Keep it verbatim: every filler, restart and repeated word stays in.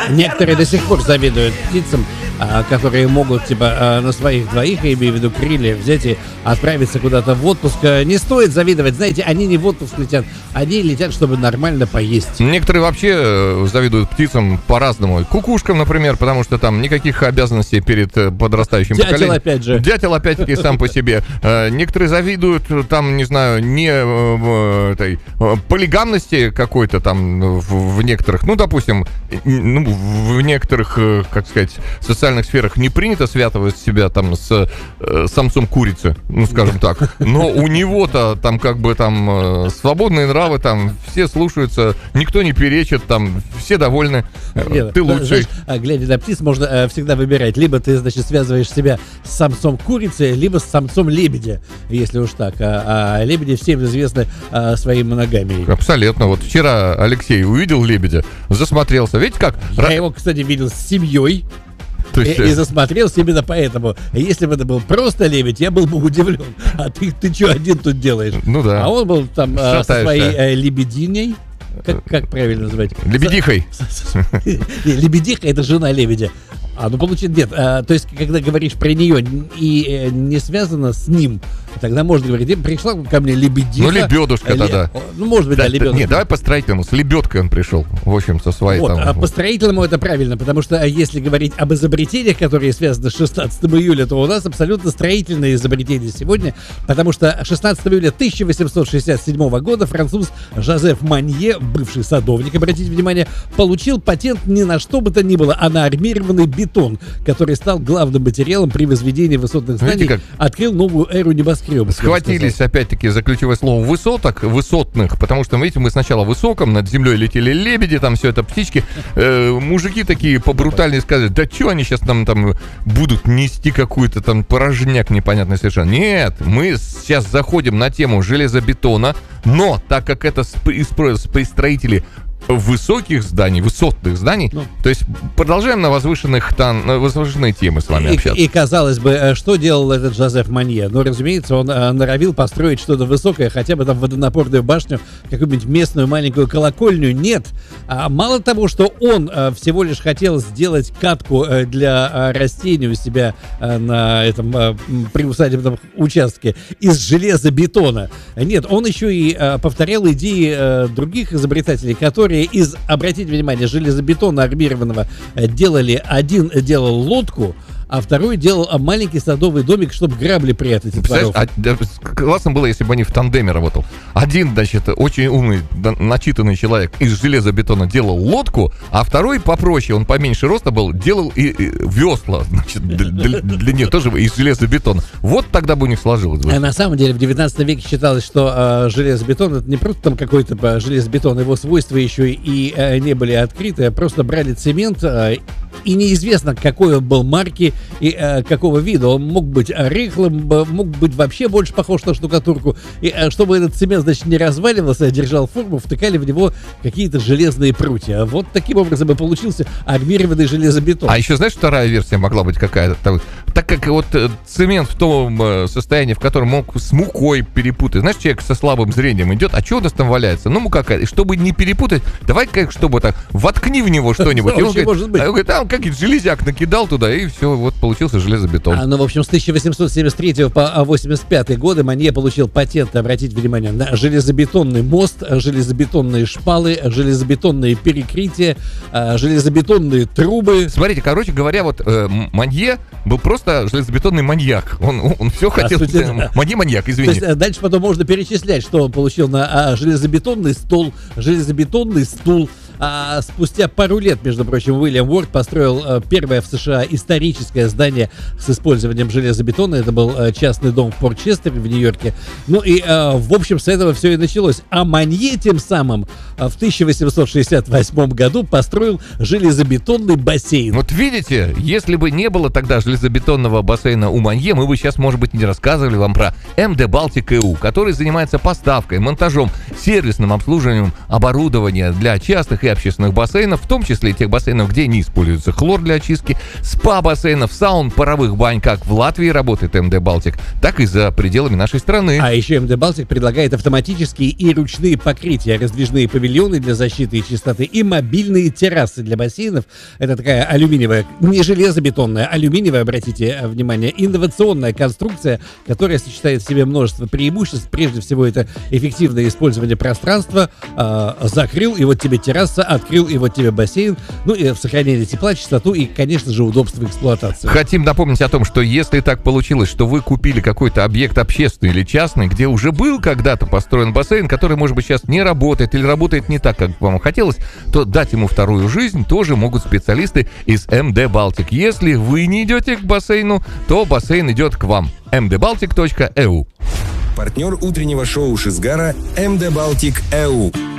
некоторые до сих пор завидуют птицам, а, которые могут, типа, а, на своих двоих, я имею в виду крылья, взять и отправиться куда-то в отпуск. Не стоит завидовать, знаете, они не в отпуск летят, они летят, чтобы нормально поесть. Некоторые вообще завидуют птицам по-разному. Кукушкам, например, потому что там никаких обязанностей перед подрастающим Дятел, поколением. опять же. Дятел, опять-таки, сам по себе. Некоторые завидуют, там, не знаю, не этой полигамности какой-то там в, в некоторых, ну, допустим, ну, в некоторых, как сказать, социальных сферах не принято связывать себя там с э, самцом курицы, ну, скажем так. Но у него-то там как бы там э, свободные нравы, там все слушаются, никто не перечит, там все довольны. Нет, ты лучший. Знаешь, глядя на птиц, можно э, всегда выбирать. Либо ты, значит, связываешь себя с самцом курицы, либо с самцом лебедя, если уж так. А, а лебеди всем известны а, своей моногамией. Абсолютно. Вот вчера Алексей увидел лебедя, засмотрелся. Видите как? Я его, кстати, видел с семьей. То есть... и, и засмотрелся именно поэтому. Если бы это был просто лебедь, я был бы удивлен. А ты, ты что один тут делаешь? Ну да. А он был там а, со своей а, лебединей. Как, как правильно называть? Лебедихой. Лебедиха — это жена лебедя. А, ну, получается, нет. А, то есть, когда говоришь про нее и э, не связано с ним, тогда можно говорить, пришла ко мне лебедиха. Ну, лебедушка ле... тогда. Ну, может быть, да, да лебедушка. Нет, давай по строительному. С лебедкой он пришел, в общем, со своей вот, там. А по строительному это правильно, потому что если говорить об изобретениях, которые связаны с шестнадцатым июля, то у нас абсолютно строительные изобретения сегодня, потому что шестнадцатого июля тысяча восемьсот шестьдесят седьмого года француз Жозеф Манье, бывший садовник, обратите внимание, получил патент ни на что бы то ни было, а на армированный бетон, который стал главным материалом при возведении высотных зданий, как открыл новую эру небоскребов. Схватились опять-таки за ключевое слово высоток, высотных, потому что, видите, мы сначала высоком, над землей летели лебеди, там все это птички, э, мужики такие побрутальнее сказали, да что они сейчас нам там будут нести какую-то там порожняк непонятный совершенно. Нет, мы сейчас заходим на тему железобетона, но так как это строители высоких зданий, высотных зданий, ну, то есть продолжаем на возвышенных там, на возвышенные темы с вами и, общаться. И, казалось бы, что делал этот Жозеф Манье? Ну, разумеется, он а, норовил построить что-то высокое, хотя бы там водонапорную башню, какую-нибудь местную маленькую колокольню. Нет. А, мало того, что он а, всего лишь хотел сделать катку а, для а, растений у себя а, на этом а, приусадебном участке из железобетона. Нет, он еще и а, повторял идеи а, других изобретателей, которые из, обратите внимание, железобетона армированного делали, один делал лодку, а второй делал маленький садовый домик, чтобы грабли прятать. А, да, классно было, если бы они в тандеме работал. Один, значит, очень умный, начитанный человек из железобетона делал лодку, а второй попроще, он поменьше роста был, делал и, и весла, значит, для, для нее тоже из железобетона. Вот тогда бы у них сложилось. А на самом деле в девятнадцатом веке считалось, что а, железобетон — это не просто там какой-то а, железобетон, его свойства еще и а, не были открыты, а просто брали цемент, а, и неизвестно, какой он был марки и э, какого вида. Он мог быть рыхлым, мог быть вообще больше похож на штукатурку. И э, чтобы этот цемент, значит, не разваливался, а держал форму, втыкали в него какие-то железные прутья. Вот таким образом и получился армированный железобетон. А еще, знаешь, вторая версия могла быть какая-то? Так как вот цемент в том состоянии, в котором мог с мукой перепутать. Знаешь, человек со слабым зрением идет, а что у нас там валяется? Ну, мука какая-то. Чтобы не перепутать, давай как, чтобы так, воткни в него что-нибудь. И он говорит, там какие-то железяк накидал туда, и все, вот получился железобетон. А, ну, в общем, с тысяча восемьсот семьдесят третьего по восемьдесят пятый годы Манье получил патент, обратите внимание, на железобетонный мост, железобетонные шпалы, железобетонные перекрытия, железобетонные трубы. Смотрите, короче говоря, вот э, Манье был просто железобетонный маньяк. Он, он, он все хотел... Да. Манье-маньяк, извини. То есть дальше потом можно перечислять, что он получил на а, железобетонный стол, железобетонный стул. А спустя пару лет, между прочим, Уильям Уорд построил а, первое в США историческое здание с использованием железобетона. Это был а, частный дом в Порт-Честере в Нью-Йорке. Ну и, а, в общем, с этого все и началось. А Манье тем самым а, в тысяча восемьсот шестьдесят восьмом году построил железобетонный бассейн. Вот видите, если бы не было тогда железобетонного бассейна у Манье, мы бы сейчас, может быть, не рассказывали вам про эм дэ Baltic и ю, который занимается поставкой, монтажом, сервисным обслуживанием оборудования для частных и общественных бассейнов, в том числе и тех бассейнов, где не используется хлор для очистки, спа-бассейнов, саун, паровых бань, как в Латвии работает эм дэ Балтик, так и за пределами нашей страны. А еще эм дэ Балтик предлагает автоматические и ручные покрытия, раздвижные павильоны для защиты и чистоты и мобильные террасы для бассейнов. Это такая алюминиевая, не железобетонная, алюминиевая, обратите внимание, инновационная конструкция, которая сочетает в себе множество преимуществ. Прежде всего, это эффективное использование пространства. Э, закрыл, и вот тебе терраса, открыл, и вот тебе бассейн. Ну и сохранение тепла, чистоту и, конечно же, удобство эксплуатации. Хотим напомнить о том, что если так получилось, что вы купили какой-то объект общественный или частный, где уже был когда-то построен бассейн, который, может быть, сейчас не работает или работает не так, как вам хотелось, то дать ему вторую жизнь тоже могут специалисты из эм дэ Балтик. Если вы не идете к бассейну, то бассейн идет к вам. эм дэ балтик точка и ю. Партнер утреннего шоу Шизгара эм дэ Балтик точка и ю.